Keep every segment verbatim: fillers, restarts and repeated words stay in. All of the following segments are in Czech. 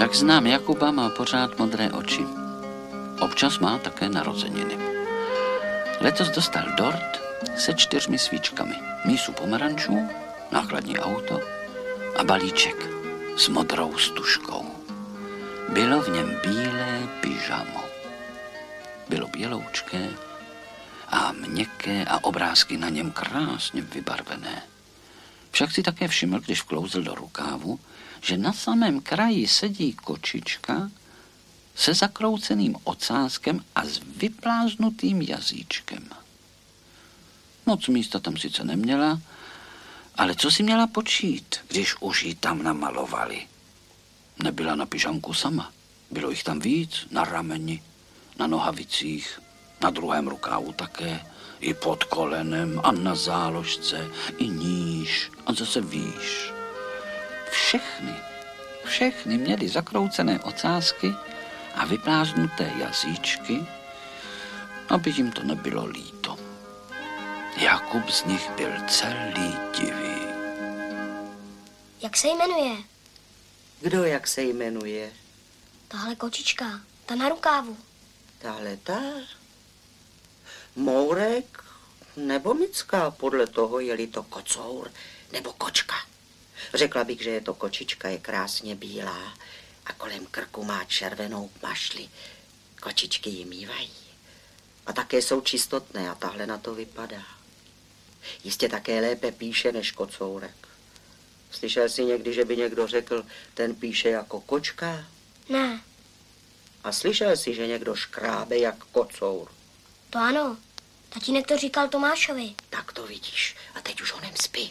Jak znám Jakuba, má pořád modré oči. Občas má také narozeniny. Letos dostal dort se čtyřmi svíčkami, mísu pomerančů, nákladní auto a balíček s modrou stužkou. Bylo v něm bílé pyžamo. Bylo běloučké a měkké a obrázky na něm krásně vybarvené. Však si také všiml, když vklouzl do rukávu, že na samém kraji sedí kočička se zakrouceným ocáskem a s vypláznutým jazyčkem. Moc místa tam sice neměla, ale co si měla počít, když už ji tam namalovali? Nebyla na pyžamku sama. Bylo jich tam víc, na rameni, na nohavicích, na druhém rukávu také, i pod kolenem a na záložce, i níž a zase výš. Všechny, všechny měly zakroucené ocásky a vyplázdnuté jazyčky, aby jim to nebylo líto. Jakub z nich byl celý divý. Jak se jmenuje? Kdo jak se jmenuje? Tahle kočička, ta na rukávu. Tahle ta? Mourek nebo Micka, podle toho, je-li to kocour nebo kočka. Řekla bych, že je to kočička, je krásně bílá a kolem krku má červenou mašli. Kočičky ji mívají. A také jsou čistotné a tahle na to vypadá. Jistě také lépe píše než kocourek. Slyšel jsi někdy, že by někdo řekl, ten píše jako kočka? Ne. A slyšel jsi, že někdo škrábe jak kocour? To ano. Tatínek to říkal Tomášovi. Tak to vidíš. A teď už honem spí.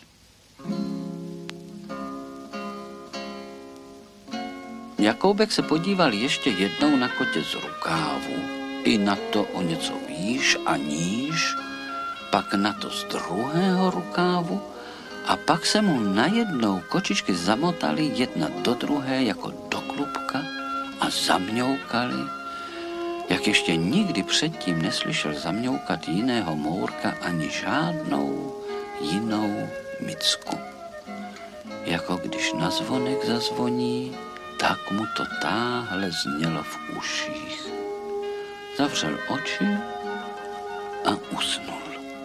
Jakoubek se podíval ještě jednou na kotě z rukávu, i na to o něco výš a níž, pak na to z druhého rukávu a pak se mu najednou kočičky zamotaly jedna do druhé jako do klubka a zamňoukaly, jak ještě nikdy předtím neslyšel zamňoukat jiného mourka ani žádnou jinou Micku. Jako když na zvonek zazvoní, tak mu to táhle znělo v uších. Zavřel oči a usnul.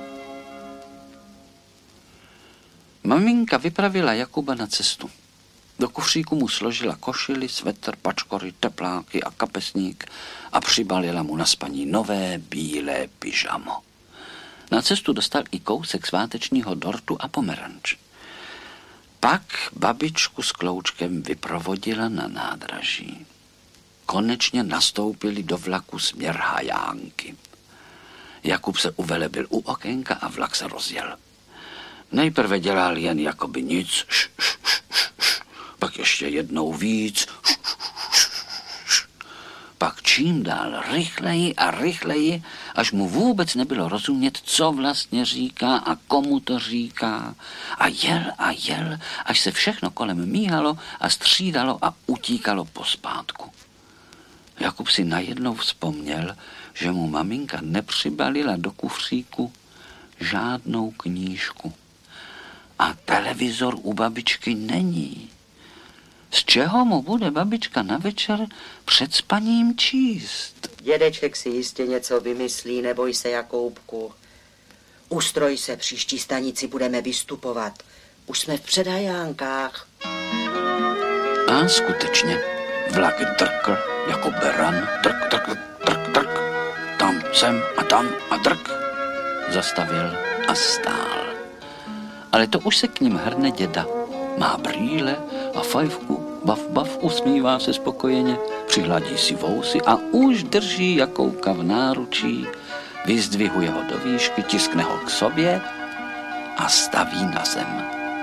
Maminka vypravila Jakuba na cestu. Do kufříku mu složila košili, svetr, pačkory, tepláky a kapesník a přibalila mu na spaní nové bílé pyžamo. Na cestu dostal i kousek svátečního dortu a pomeranč. Pak babičku s Kloučkem vyprovodila na nádraží. Konečně nastoupili do vlaku směr Hajánky. Jakub se uvelebil u okénka a vlak se rozjel. Nejprve dělal jen jakoby nic, š, š, š, š, pak ještě jednou víc, š, š, š, pak čím dál rychleji a rychleji, až mu vůbec nebylo rozumět, co vlastně říká a komu to říká. A jel a jel, až se všechno kolem míhalo a střídalo a utíkalo pospátku. Jakub si najednou vzpomněl, že mu maminka nepřibalila do kufříku žádnou knížku. A televizor u babičky není. Z čeho mu bude babička na večer před spaním číst? Dědeček si jistě něco vymyslí, neboj se, Jakoubku. Ustroj se, příští stanici budeme vystupovat. Už jsme v předhajánkách. A skutečně, vlak drkl jako beran, drk, drk, drk, drk, tam, sem a tam a drk. Zastavil a stál. Ale to už se k ním hrne děda. Má brýle a fajfku, bav, bav, usmívá se spokojeně, přihladí si vousy a už drží Jakoubka v náručí, vyzdvihuje ho do výšky, tiskne ho k sobě a staví na zem.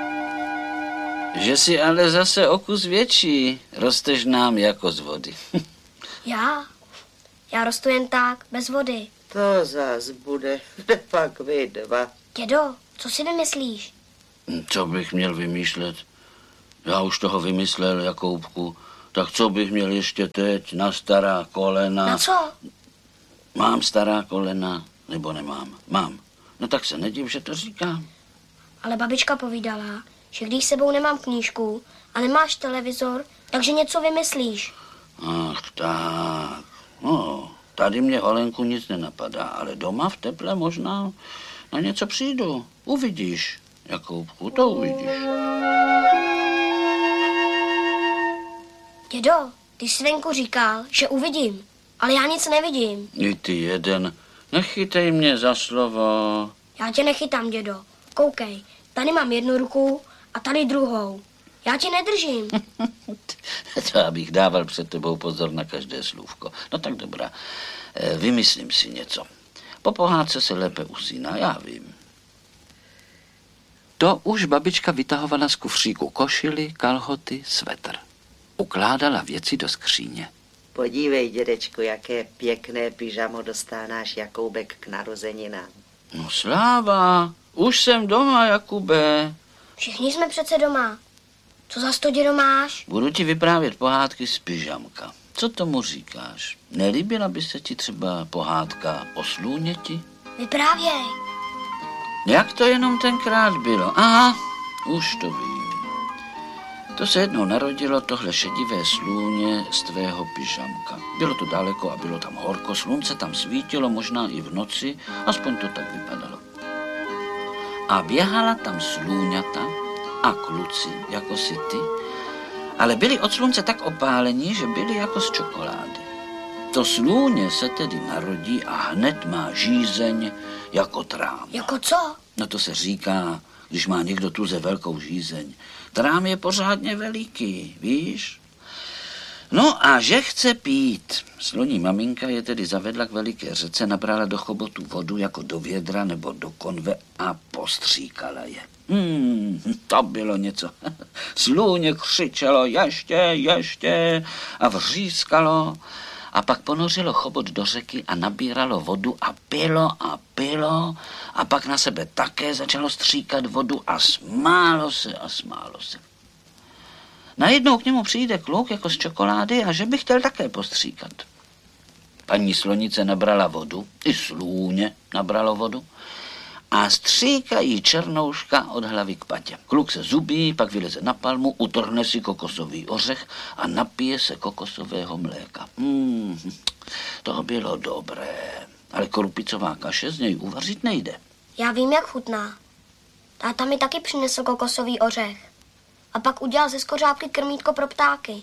Že si ale zase o kus větší, rosteš nám jako z vody. Já? Já rostu jen tak, bez vody. To zas bude, pak vy dva. Dědo, co si vymyslíš? Co bych měl vymýšlet? Já už toho vymyslel, Jakoubku. Tak co bych měl ještě teď na stará kolena? Na co? Mám stará kolena, nebo nemám? Mám. No tak se nediv, že to říkám. Ale babička povídala, že když s sebou nemám knížku a nemáš televizor, takže něco vymyslíš. Ach tak, no, tady mě Holenku nic nenapadá, ale doma v teple možná na něco přijdu. Uvidíš, Jakoubku, to uvidíš. Dědo, ty jsi venku říkal, že uvidím, ale já nic nevidím. I ty jeden, nechytej mě za slovo. Já tě nechytám, dědo. Koukej, tady mám jednu ruku a tady druhou. Já tě nedržím. To abych dával před tebou pozor na každé slůvko. No tak dobrá, vymyslím si něco. Po pohádce se lépe usíná, já vím. To už babička vytahovala z kufříku košily, kalhoty, svetr. Ukládala věci do skříně. Podívej, dědečku, jaké pěkné pyžamo dostal náš Jakoubek k narozeninám. No sláva, už jsem doma, Jakube. Všichni jsme přece doma. Co za sto, dědo, máš? Budu ti vyprávět pohádky z pyžamka. Co tomu říkáš? Nelíbila by se ti třeba pohádka o slůněti? Vyprávěj. Jak to jenom tenkrát bylo? Aha, už to vím. To se jednou narodilo tohle šedivé slůně z tvého pyžamka. Bylo to daleko a bylo tam horko, slunce tam svítilo, možná i v noci, aspoň to tak vypadalo. A běhala tam slůňata a kluci, jako si ty, ale byli od slunce tak opálení, že byli jako z čokolády. To slůně se tedy narodí a hned má žízeň jako trám. Jako co? No to se říká, když má někdo tuze velkou žízeň. Trám je pořádně veliký, víš? No a že chce pít. Sloní maminka je tedy zavedla k veliké řece, nabrala do chobotu vodu jako do vědra nebo do konve a postříkala je. Hmm, to bylo něco. Slůně křičelo ještě, ještě a vřískalo. A pak ponořilo chobot do řeky a nabíralo vodu a pilo a pilo. A pak na sebe také začalo stříkat vodu a smálo se a smálo se. Najednou k němu přijde kluk jako z čokolády a že by chtěl také postříkat. Paní slonice nabrala vodu, i slůně nabralo vodu a stříkají černouška od hlavy k patě. Kluk se zubí, pak vyleze na palmu, utrhne si kokosový ořech a napije se kokosového mléka. Hmm, to bylo dobré, ale korupicová kaše z něj uvařit nejde. Já vím, jak chutná. Táta mi taky přinesl kokosový ořech. A pak udělal ze skořápky krmítko pro ptáky.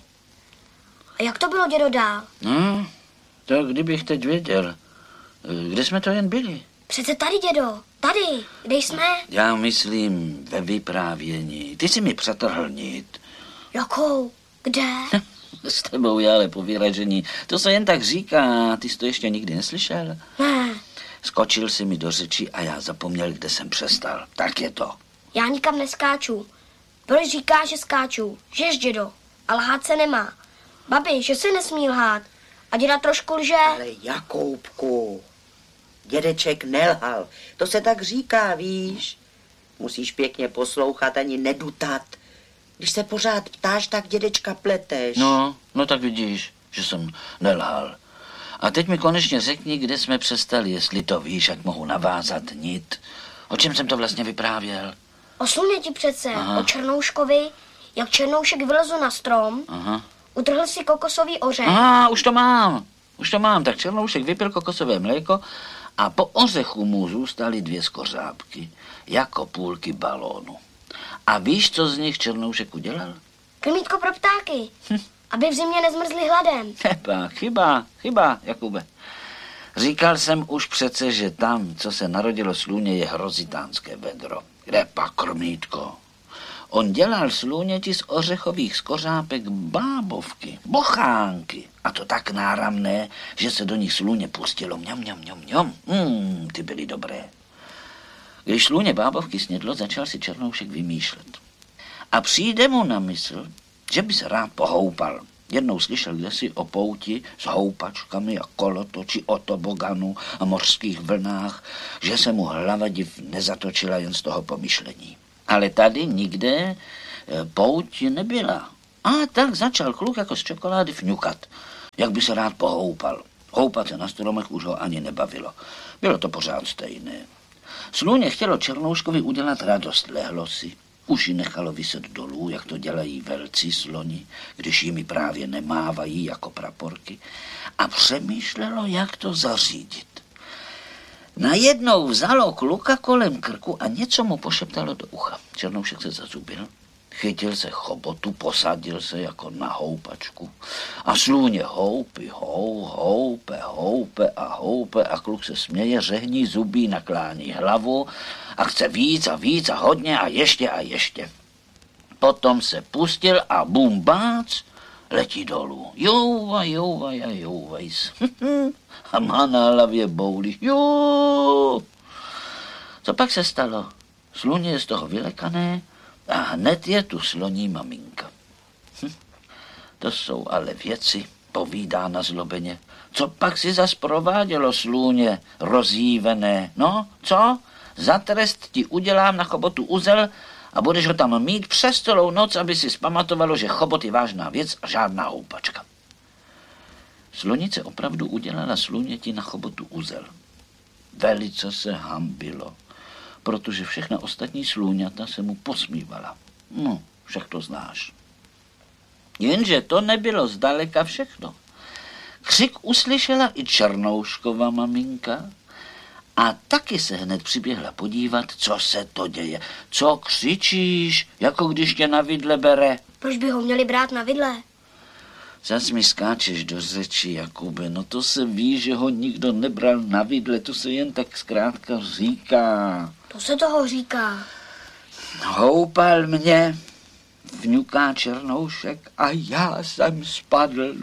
A jak to bylo, dědo, dál? No, to kdybych teď věděl. Kde jsme to jen byli? Přece tady, dědo. Tady. Kde jsme? Já myslím ve vyprávění. Ty jsi mi přetrhl nit. Jakou? Kde? S tebou je ale povyražení. To se jen tak říká. Ty jsi to ještě nikdy neslyšel? Ne. Skočil si mi do řeči a já zapomněl, kde jsem přestal. Tak je to. Já nikam neskáču. Proč říkáš, že skáču? Žeš, dědo. A lhát se nemá. Babi, že se nesmí lhát. A děda trošku lže. Ale Jakoubku, dědeček nelhal. To se tak říká, víš. Musíš pěkně poslouchat, ani nedutat. Když se pořád ptáš, tak dědečka pleteš. No, no tak vidíš, že jsem nelhal. A teď mi konečně řekni, kde jsme přestali, jestli to víš, jak mohu navázat nit. O čem jsem to vlastně vyprávěl? O slůněti přece. Aha. O Černouškovi. Jak Černoušek vylezl na strom. Aha. Utrhl si kokosový ořech. Aha, už to mám. Už to mám. Tak Černoušek vypil kokosové mléko a po ořechu mu zůstaly dvě skořápky, jako půlky balónu. A víš, co z nich Černoušek udělal? Krmítko pro ptáky. Hm. Aby v zimě nezmrzli hladem. Chyba, chyba, chyba, Jakube. Říkal jsem už přece, že tam, co se narodilo slůně, je hrozitánské vedro. Kde pak krmítko? On dělal slůněti z ořechových skořápek bábovky, bochánky. A to tak náramné, že se do nich slůně pustilo. Mňam, mňam, mňam, mňam. Mm, ty byly dobré. Když slůně bábovky snědlo, začal si Černoušek vymýšlet. A přijde mu na mysl, že by se rád pohoupal. Jednou slyšel kdesi o pouti s houpačkami a kolotoči, o toboganu a mořských vlnách, že se mu hlava div nezatočila jen z toho pomyšlení. Ale tady nikde pouť nebyla. A tak začal kluk jako z čokolády fňukat, jak by se rád pohoupal. Houpat se na stromech už ho ani nebavilo. Bylo to pořád stejné. Slůně chtělo Černouškovi udělat radost, lehlo si. Už ji nechalo vyset dolů, jak to dělají velcí sloni, když jimi právě nemávají jako praporky, a přemýšlelo, jak to zařídit. Najednou vzalo kluka kolem krku a něco mu pošeptalo do ucha. Černoušek se zazubil, chytil se chobotu, posadil se jako na houpačku a slůně houpy, hou, houpe, houpe a houpe a kluk se směje, řehní zubí, naklání hlavu a chce víc a víc a hodně a ještě a ještě. Potom se pustil a bum bác, letí dolů. Jouvaj, jouvaj a jouvaj. A má na hlavě bouli. Jo. Co pak se stalo? Sluně je z toho vylekané a hned je tu sloní maminka. Hm. To jsou ale věci, povídá na zlobeně. Co pak si zas provádělo, sluně rozjívené? No, co? Za trest ti udělám na chobotu uzel a budeš ho tam mít přes celou noc, aby si zpamatovalo, že chobot je vážná věc a žádná houpačka. Slonice opravdu udělala sluněti na chobotu uzel. Velice se hambilo, protože všechna ostatní slůňata se mu posmívala. No, však to znáš. Jenže to nebylo zdaleka všechno. Křik uslyšela i Černouškova maminka a taky se hned přiběhla podívat, co se to děje. Co křičíš, jako když tě na vidle bere? Proč by ho měli brát na vidle? Zas mi skáčeš do řeči, Jakube, no to se ví, že ho nikdo nebral na vidle, to se jen tak zkrátka říká. To se toho říká. Houpal mě, vňuká Černoušek, a já jsem spadl.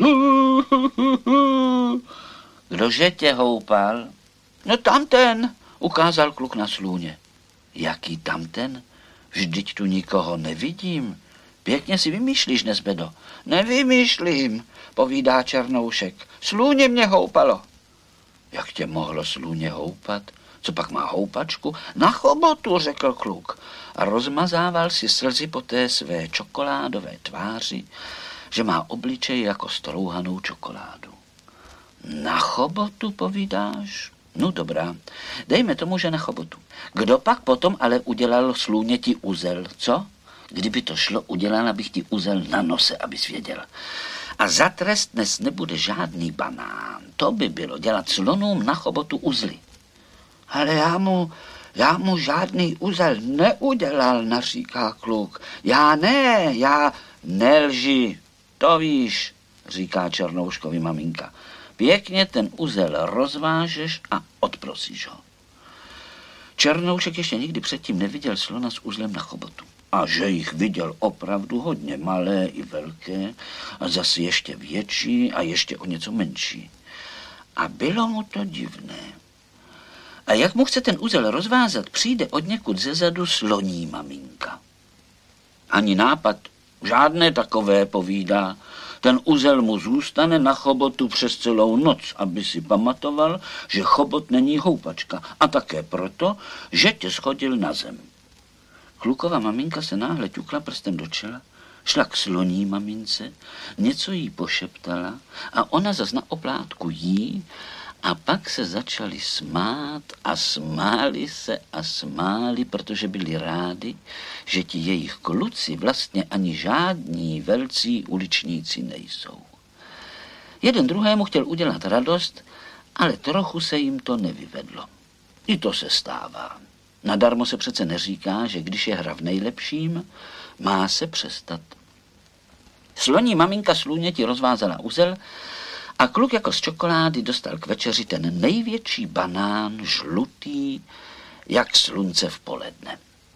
Kdože tě houpal? No tamten, ukázal kluk na slůně. Jaký tamten? Vždyť tu nikoho nevidím. Pěkně si vymýšlíš, Nezbedo. Nevymýšlím, povídá Černoušek. Slůně mě houpalo. Jak tě mohlo slůně houpat? Co pak má houpačku? Na chobotu, řekl kluk. A rozmazával si slzy po té své čokoládové tváři, že má obličej jako strouhanou čokoládu. Na chobotu, povídáš? No dobrá, dejme tomu, že na chobotu. Kdo pak potom ale udělal slůně ti uzel, co? Kdyby to šlo, udělala bych ti uzel na nose, abys věděl. A za trest dnes nebude žádný banán. To by bylo dělat slonům na chobotu uzly. Ale já mu, já mu žádný uzel neudělal, naříká kluk. Já ne, já nelži, to víš, říká Černouškovi maminka. Pěkně ten uzel rozvážeš a odprosíš ho. Černoušek ještě nikdy předtím neviděl slona s uzlem na chobotu. A že jich viděl opravdu hodně, malé i velké, a zase ještě větší a ještě o něco menší. A bylo mu to divné. A jak mu chce ten uzel rozvázat, přijde od někud zezadu sloní maminka. Ani nápad, žádné takové, povídá. Ten uzel mu zůstane na chobotu přes celou noc, aby si pamatoval, že chobot není houpačka. A také proto, že tě schodil na zem. Klukova maminka se náhle ťukla prstem do čela, šla k sloní mamince, něco jí pošeptala a ona zas na oplátku jí a pak se začali smát a smáli se a smáli, protože byli rádi, že ti jejich kluci vlastně ani žádní velcí uličníci nejsou. Jeden druhému chtěl udělat radost, ale trochu se jim to nevyvedlo. I to se stává. Nadarmo se přece neříká, že když je hra v nejlepším, má se přestat. Sloní maminka slůněti rozvázala uzel a kluk jako z čokolády dostal k večeři ten největší banán, žlutý, jak slunce v poledne.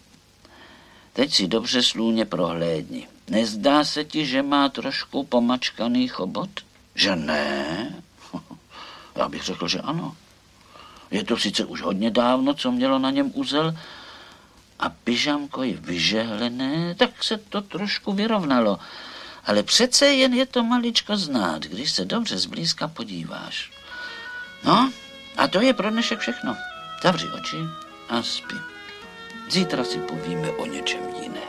Teď si dobře slůně prohlédni. Nezdá se ti, že má trošku pomačkaný chobot? Že ne? Já bych řekl, že ano. Je to sice už hodně dávno, co mělo na něm uzel, a pyžamko je vyžehlené, tak se to trošku vyrovnalo. Ale přece jen je to maličko znát, když se dobře zblízka podíváš. No, a to je pro dnešek všechno. Zavři oči a spi. Zítra si povíme o něčem jiném.